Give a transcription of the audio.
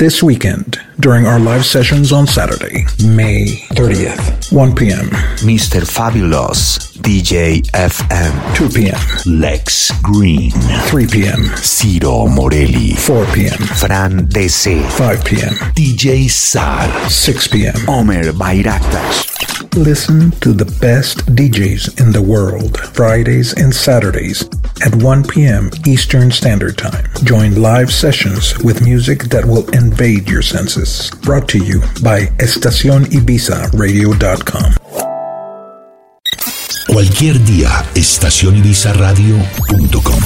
this weekend during our live sessions on Saturday, May 30th, 1 p.m. Mr. Fabulous, DJ FM. 2 p.m. Lex Green. 3 p.m. Ciro Morelli. 4 p.m. Fran DC. 5 p.m. DJ Sar. 6 p.m. Omer Bayraktas. Listen to the best DJs in the world, Fridays and Saturdays at 1 p.m. Eastern Standard Time. Join live sessions with music that will invade your senses. Brought to you by EstaciónIbizaRadio.com. Cualquier día, estacionibizaradio.com.